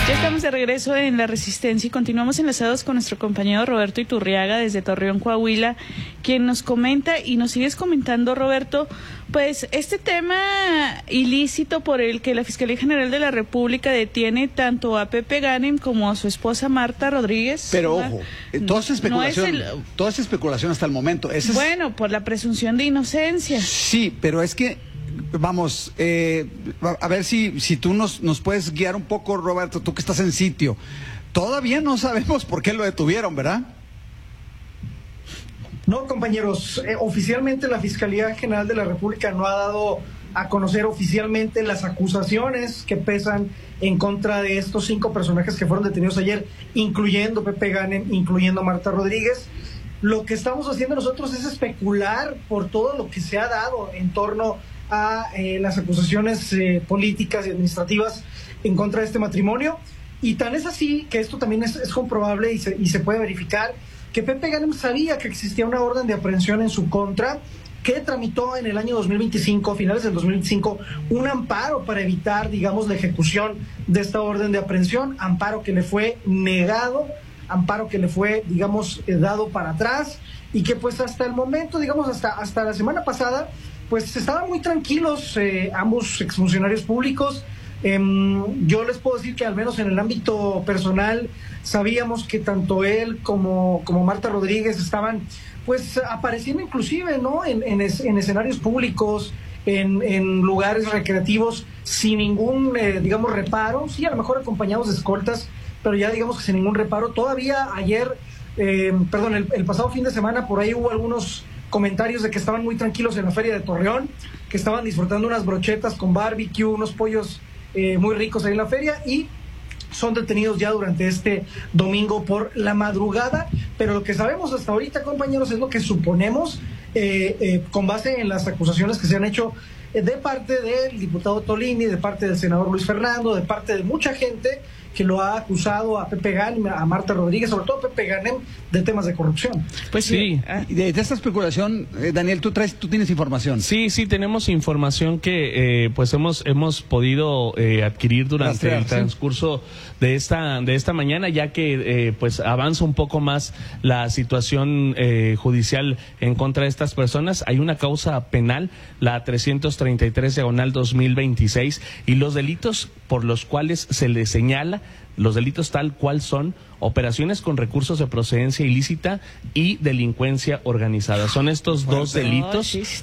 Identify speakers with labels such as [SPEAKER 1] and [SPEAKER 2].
[SPEAKER 1] Ya estamos de regreso en La Resistencia y continuamos enlazados con nuestro compañero Roberto Iturriaga desde Torreón, Coahuila, quien nos comenta y nos sigues comentando, Roberto, pues este tema ilícito por el que la Fiscalía General de la República detiene tanto a Pepe Ganem como a su esposa Marta Rodríguez.
[SPEAKER 2] Pero ojo, toda esa especulación hasta el momento.
[SPEAKER 1] Bueno, por la presunción de inocencia.
[SPEAKER 2] Sí, pero es que vamos, a ver si tú nos puedes guiar un poco, Roberto, tú que estás en sitio. Todavía no sabemos por qué lo detuvieron, ¿verdad?
[SPEAKER 3] No, compañeros, oficialmente la Fiscalía General de la República no ha dado a conocer oficialmente las acusaciones que pesan en contra de estos 5 personajes que fueron detenidos ayer, incluyendo Pepe Ganem, incluyendo a Marta Rodríguez. Lo que estamos haciendo nosotros es especular por todo lo que se ha dado en torno a las acusaciones políticas y administrativas en contra de este matrimonio, y tan es así que esto también es comprobable y se puede verificar que Pepe Ganem sabía que existía una orden de aprehensión en su contra, que tramitó en el año 2025, a finales del 2025, un amparo para evitar, digamos, la ejecución de esta orden de aprehensión, amparo que le fue negado, amparo que le fue, digamos, dado para atrás, y que pues hasta el momento, digamos, hasta la semana pasada, pues estaban muy tranquilos ambos exfuncionarios públicos. Yo les puedo decir que al menos en el ámbito personal sabíamos que tanto él como Marta Rodríguez estaban pues apareciendo inclusive, ¿no?, en escenarios públicos, en lugares recreativos sin ningún digamos reparo, sí, a lo mejor acompañados de escoltas, pero ya digamos que sin ningún reparo. Todavía ayer, el pasado fin de semana, por ahí hubo algunos comentarios de que estaban muy tranquilos en la feria de Torreón, que estaban disfrutando unas brochetas con barbecue, unos pollos muy ricos ahí en la feria, y son detenidos ya durante este domingo por la madrugada. Pero lo que sabemos hasta ahorita, compañeros, es lo que suponemos con base en las acusaciones que se han hecho de parte del diputado Tolini, de parte del senador Luis Fernando, de parte de mucha gente que lo ha acusado a Pepe Ganem, a Marta Rodríguez, sobre todo a Pepe Ganem, de temas de corrupción.
[SPEAKER 2] Pues sí. De esta especulación, Daniel, tú tienes información.
[SPEAKER 4] Sí, tenemos información que pues hemos podido adquirir durante el transcurso de esta mañana, ya que pues avanza un poco más la situación judicial en contra de estas personas. Hay una causa penal, la 333/2026, y los delitos por los cuales se le señala, los delitos tal cual son operaciones con recursos de procedencia ilícita y delincuencia organizada. Son estos dos delitos